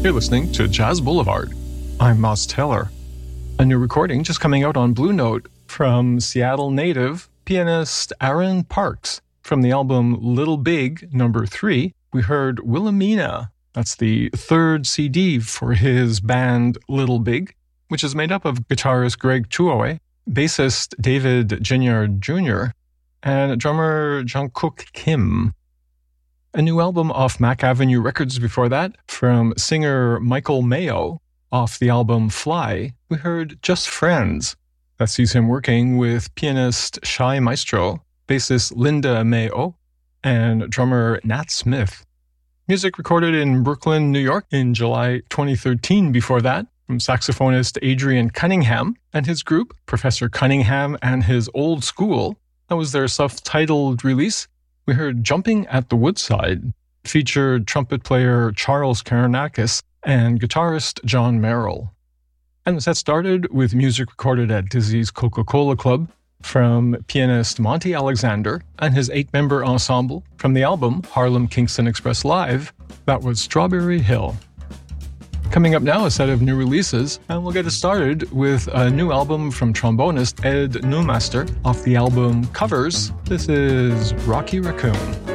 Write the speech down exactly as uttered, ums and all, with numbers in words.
You're listening to Jazz Boulevard. I'm Moss Taylor. A new recording just coming out on Blue Note from Seattle native pianist Aaron Parks. From the album Little Big, number three, we heard Wilhelmina. That's the third C D for his band Little Big, which is made up of guitarist Greg Chuoe, bassist David Ginyard Junior, and drummer Jungkook Kim. A new album off Mac Avenue Records before that, from singer Michael Mayo. Off the album Fly, we heard Just Friends. That sees him working with pianist Shai Maestro, bassist Linda Mayo, and drummer Nat Smith. Music recorded in Brooklyn, New York in July twenty thirteen before that, from saxophonist Adrian Cunningham and his group, Professor Cunningham and His Old School. That was their self-titled release. We heard Jumping at the Woodside, featured trumpet player Charles Karanakis and guitarist John Merrill. And the set started with music recorded at Dizzy's Coca-Cola Club from pianist Monty Alexander and his eight-member ensemble from the album Harlem Kingston Express Live. That was Strawberry Hill. Coming up now, a set of new releases, and we'll get it started with a new album from trombonist Ed Newmaster off the album Covers. This is Rocky Raccoon.